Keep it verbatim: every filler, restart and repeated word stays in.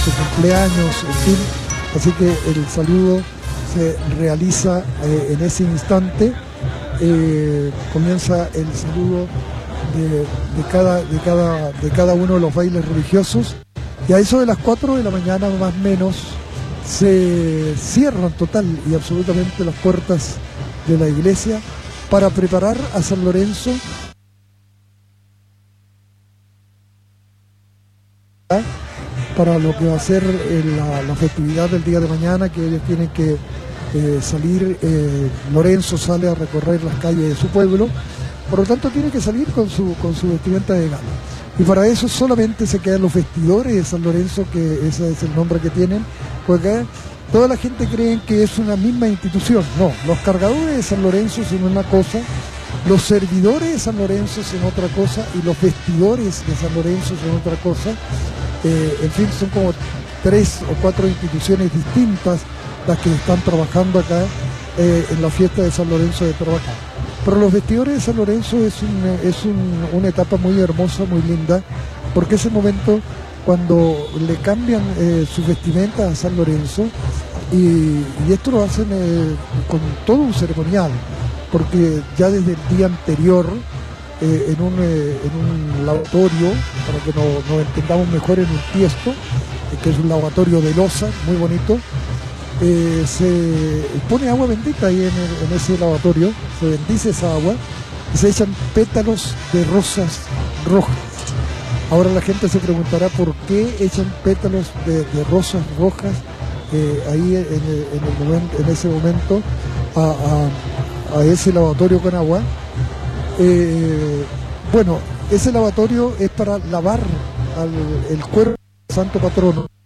su cumpleaños, en fin. Así que el saludo se realiza eh, en ese instante. Eh, comienza el saludo de, de, cada, de, cada, de cada uno de los bailes religiosos. Y a eso de las cuatro de la mañana más o menos se cierran total y absolutamente las puertas de la iglesia para preparar a San Lorenzo para lo que va a ser eh, la, la festividad del día de mañana, que ellos tienen que eh, salir, eh, Lorenzo sale a recorrer las calles de su pueblo, por lo tanto tiene que salir con su, con su vestimenta de gala. Y para eso solamente se quedan los vestidores de San Lorenzo, que ese es el nombre que tienen, porque toda la gente cree que es una misma institución. No, los cargadores de San Lorenzo son una cosa, los servidores de San Lorenzo son otra cosa y los vestidores de San Lorenzo son otra cosa. Eh, en fin, son como tres o cuatro instituciones distintas las que están trabajando acá eh, en la fiesta de San Lorenzo de Tarapacá. Pero los vestidores de San Lorenzo es, un, es un, una etapa muy hermosa, muy linda, porque ese momento cuando le cambian eh, sus vestimentas a San Lorenzo, y, y esto lo hacen eh, con todo un ceremonial, porque ya desde el día anterior, eh, en, un, eh, en un lavatorio, para que nos, nos entendamos mejor, en un tiesto, eh, que es un lavatorio de loza, muy bonito, Eh, se pone agua bendita ahí en, el, en ese lavatorio, se bendice esa agua y se echan pétalos de rosas rojas. Ahora la gente se preguntará por qué echan pétalos de, de rosas rojas eh, ahí en, el, en, el momento, en ese momento a, a, a ese lavatorio con agua. Eh, bueno, ese lavatorio es para lavar al, el cuerpo del santo patrono.